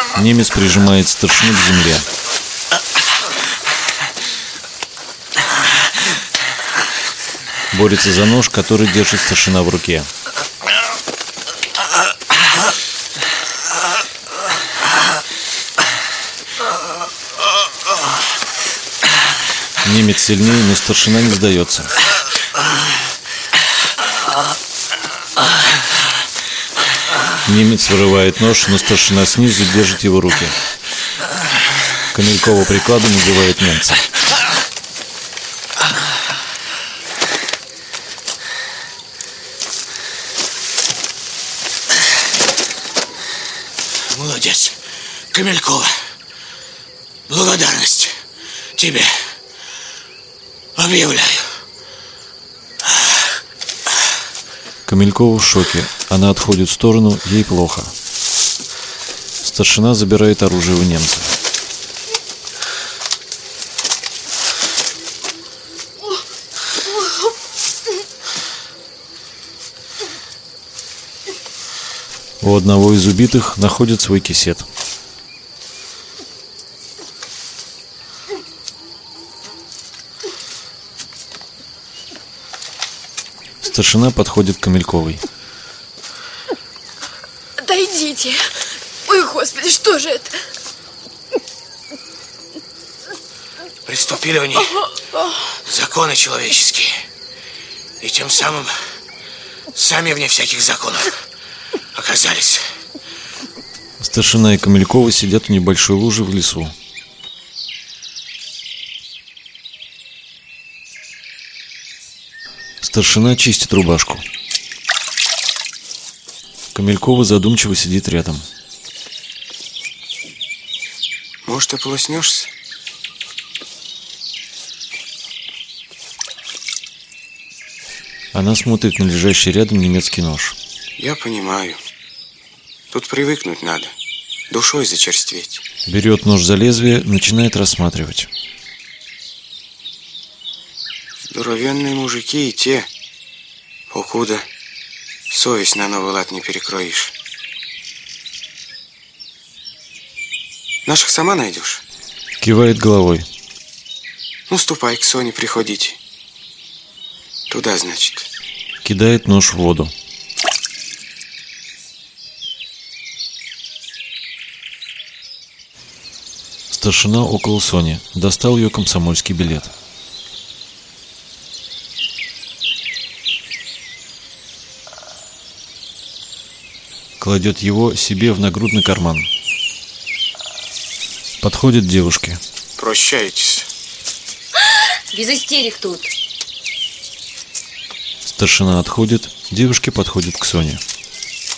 Немец прижимает старшину к земле. Борется за нож, который держит старшина в руке. Немец сильнее, но старшина не сдается. Немец вырывает нож, но старшина снизу держит его руки. Камелькова прикладом убивает немца. Молодец, Камелькова. Благодарность тебе объявляю. Камелькова в шоке. Она отходит в сторону, ей плохо. Старшина забирает оружие у немца. У одного из убитых находит свой кисет. Старшина подходит к Камельковой. Отойдите. Ой, Господи, что же это? Приступили они законы человеческие. И тем самым сами вне всяких законов оказались. Старшина и Камелькова сидят в небольшой луже в лесу. Старшина чистит рубашку. Камелькова задумчиво сидит рядом. Может, ополоснешься? Она смотрит на лежащий рядом немецкий нож. Я понимаю. Тут привыкнуть надо. Душой зачерстветь. Берет нож за лезвие, начинает рассматривать. Здоровенные мужики и те, покуда совесть на новый лад не перекроишь. Наших сама найдешь? Кивает головой. Ну, ступай к Соне, приходите. Туда, значит. Кидает нож в воду. Старшина около Сони. Достал ее комсомольский билет. Кладет его себе в нагрудный карман. Подходит к девушке. Прощайтесь. Без истерик тут. Старшина отходит, девушки подходят к Соне.